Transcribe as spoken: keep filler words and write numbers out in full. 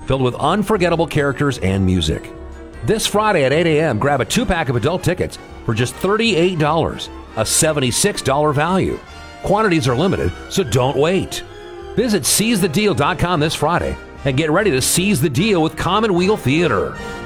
filled with unforgettable characters and music. This Friday at eight a.m., grab a two-pack of adult tickets for just thirty-eight dollars, a seventy-six dollars value. Quantities are limited, so don't wait. Visit seize the deal dot com this Friday and get ready to seize the deal with Commonweal Theater.